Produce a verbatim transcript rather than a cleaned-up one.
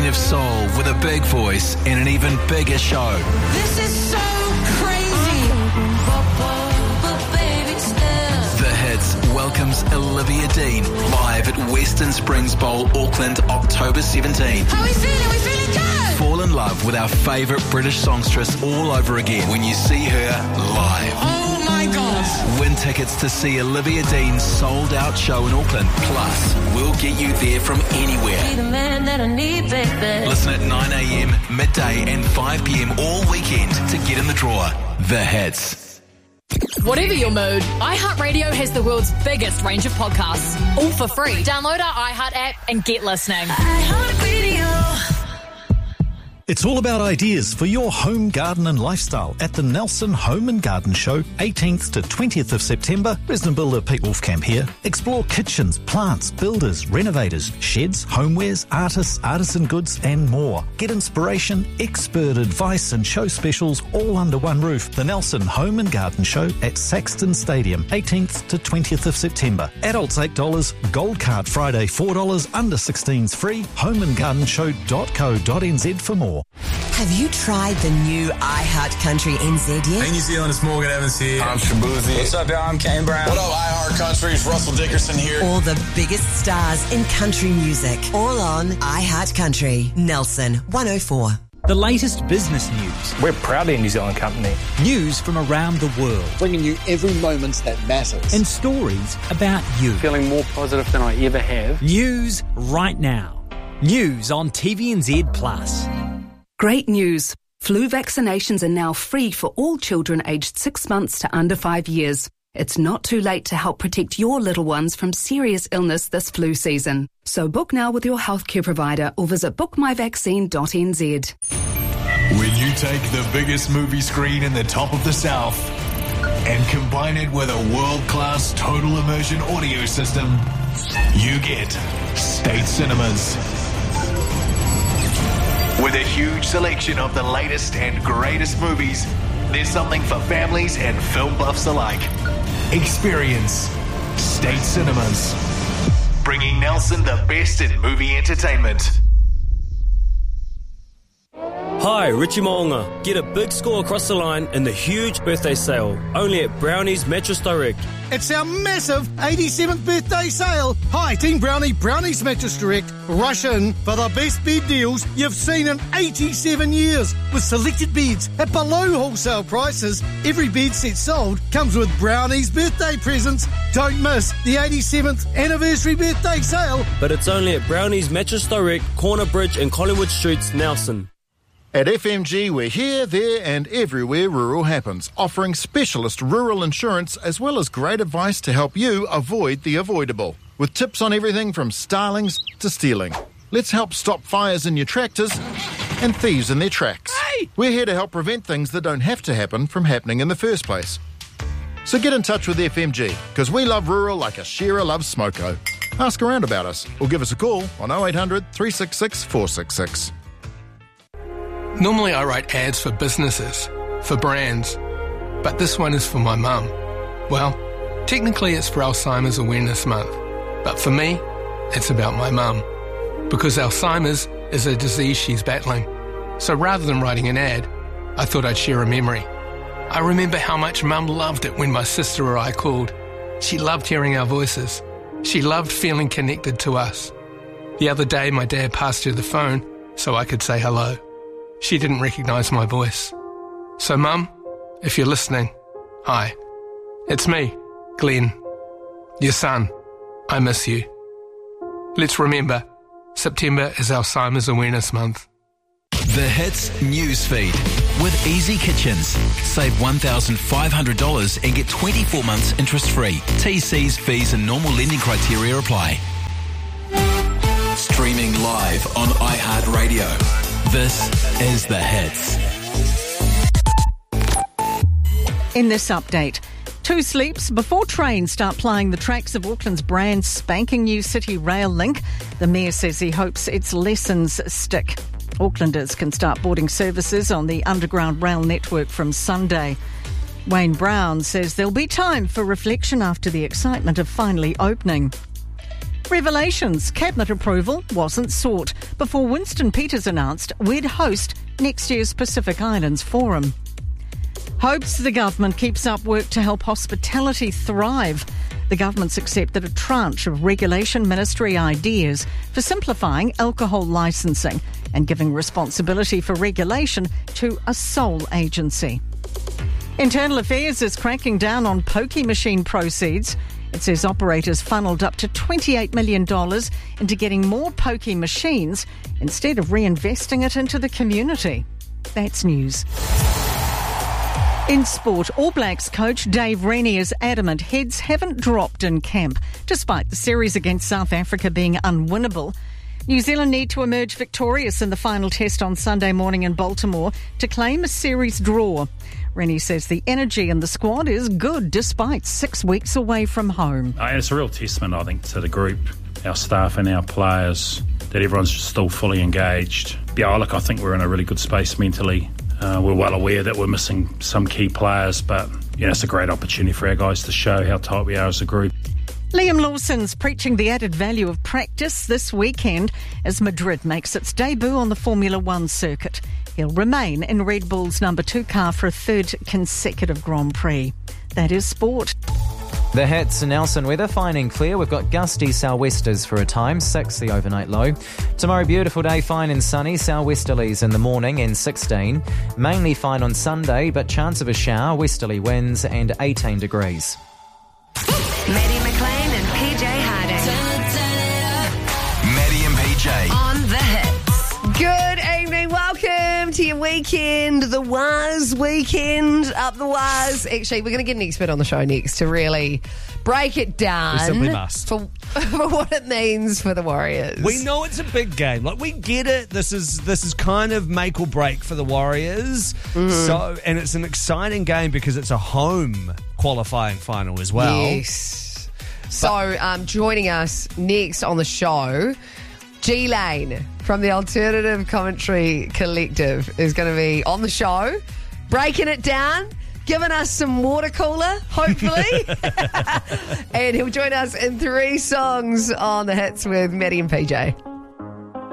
of soul with a big voice and an even bigger show. This is so crazy. The Hits welcomes Olivia Dean live at Western Springs Bowl, Auckland, October seventeenth. How are we feeling? We feeling good? Fall in love with our favourite British songstress all over again when you see her live. Oh my God. Win tickets to see Olivia Dean's sold-out show in Auckland. Plus, we'll get you there from anywhere. Be the man that I need, baby. Listen at nine a.m, midday and five p.m. all weekend to get in the draw. The Hits. Whatever your mood, iHeartRadio has the world's biggest range of podcasts, all for free. Download our iHeart app and get listening. iHeartRadio. It's all about ideas for your home, garden and lifestyle at the Nelson Home and Garden Show, eighteenth to twentieth of September. Resident builder Pete Wolfcamp here. Explore kitchens, plants, builders, renovators, sheds, homewares, artists, artisan goods and more. Get inspiration, expert advice and show specials all under one roof. The Nelson Home and Garden Show at Saxton Stadium, eighteenth to twentieth of September. Adults eight dollars, Gold Card Friday four dollars, under sixteens free. home and garden show dot co dot n z for more. Have you tried the new iHeart Country N Z yet? Hey, New Zealand, it's Morgan Evans here. I'm Shabuzi. What's up, y'all? I'm Kane Brown. What up, iHeart Country? It's Russell Dickerson here. All the biggest stars in country music, all on iHeart Country. Nelson one oh four. The latest business news. We're proudly a New Zealand company. News from around the world. Bringing you every moment that matters. And stories about you. Feeling more positive than I ever have. News right now. News on T V N Z Plus. Great news. Flu vaccinations are now free for all children aged six months to under five years. It's not too late to help protect your little ones from serious illness this flu season. So book now with your healthcare provider or visit book my vaccine dot n z. When you take the biggest movie screen in the top of the South and combine it with a world-class total immersion audio system, you get State Cinemas. With a huge selection of the latest and greatest movies, there's something for families and film buffs alike. Experience State Cinemas, bringing Nelson the best in movie entertainment. Hi, Richie Mo'onga. Get a big score across the line in the huge birthday sale, only at Brownie's Mattress Direct. It's our massive eighty-seventh birthday sale. Hi, Team Brownie, Brownie's Mattress Direct. Rush in for the best bed deals you've seen in eighty-seven years. With selected beds at below wholesale prices, every bed set sold comes with Brownie's birthday presents. Don't miss the eighty-seventh anniversary birthday sale. But it's only at Brownie's Mattress Direct, Corner Bridge and Collingwood Streets, Nelson. At F M G, we're here, there and everywhere rural happens, offering specialist rural insurance as well as great advice to help you avoid the avoidable. With tips on everything from starlings to stealing. Let's help stop fires in your tractors and thieves in their tracks. Hey! We're here to help prevent things that don't have to happen from happening in the first place. So get in touch with F M G, because we love rural like a shearer loves smoko. Ask around about us or give us a call on oh eight hundred, three six six, four six six. Normally I write ads for businesses, for brands, but this one is for my mum. Well, technically it's for Alzheimer's Awareness Month, but for me, it's about my mum. Because Alzheimer's is a disease she's battling. So rather than writing an ad, I thought I'd share a memory. I remember how much Mum loved it when my sister or I called. She loved hearing our voices. She loved feeling connected to us. The other day my dad passed her the phone so I could say hello. She didn't recognise my voice. So, Mum, if you're listening, hi. It's me, Glenn, your son. I miss you. Let's remember, September is Alzheimer's Awareness Month. The Hits Newsfeed with Easy Kitchens. Save one thousand five hundred dollars and get twenty-four months interest-free. T Cs, fees and normal lending criteria apply. Streaming live on iHeartRadio. This is The Hits. In this update, two sleeps before trains start plying the tracks of Auckland's brand spanking new City Rail link. The Mayor says he hopes its lessons stick. Aucklanders can start boarding services on the underground rail network from Sunday. Wayne Brown says there'll be time for reflection after the excitement of finally opening. Revelations, cabinet approval wasn't sought before Winston Peters announced we'd host next year's Pacific Islands Forum. Hopes the government keeps up work to help hospitality thrive. The government's accepted a tranche of regulation ministry ideas for simplifying alcohol licensing and giving responsibility for regulation to a sole agency. Internal Affairs is cracking down on pokie machine proceeds. It says operators funnelled up to twenty-eight million dollars into getting more pokie machines instead of reinvesting it into the community. That's news. In sport, All Blacks coach Dave Rennie is adamant heads haven't dropped in camp, despite the series against South Africa being unwinnable. New Zealand need to emerge victorious in the final test on Sunday morning in Baltimore to claim a series draw. Rennie says the energy in the squad is good despite six weeks away from home. Uh, it's a real testament, I think, to the group, our staff and our players, that everyone's still fully engaged. Yeah, look, I think we're in a really good space mentally. Uh, we're well aware that we're missing some key players, but you know, it's a great opportunity for our guys to show how tight we are as a group. Liam Lawson's preaching the added value of practice this weekend as Madrid makes its debut on the Formula One circuit. He'll remain in Red Bull's number two car for a third consecutive Grand Prix. That is sport. The hits, Nelson weather, fine and clear. We've got gusty sou'westers for a time, six the overnight low. Tomorrow, beautiful day, fine and sunny, sou'westerlies in the morning and sixteen. Mainly fine on Sunday, but chance of a shower, westerly winds and eighteen degrees. Maddie McLean and P J Harding. Maddie and P J. On the hits. Good evening, welcome to your weekend, the Waz weekend, up the Waz. Actually, we're going to get an expert on the show next to really break it down. We simply must. For, for what it means for the Warriors. We know it's a big game. Like, we get it. This is this is kind of make or break for the Warriors. Mm. So, and it's an exciting game because it's a home qualifying final as well. Yes. So, um, joining us next on the show, G-Lane from the Alternative Commentary Collective is going to be on the show, breaking it down, giving us some water cooler, hopefully. And he'll join us in three songs on the hits with Maddie and P J.